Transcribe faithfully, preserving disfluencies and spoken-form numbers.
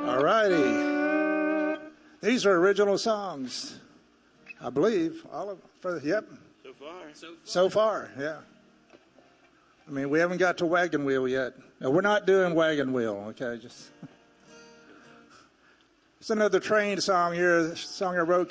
All righty. These are original songs, I believe. All of for yep. So far. So far. So far, yeah. I mean, we haven't got to Wagon Wheel yet. No, we're not doing Wagon Wheel, okay? Just it's another train song here, a song I wrote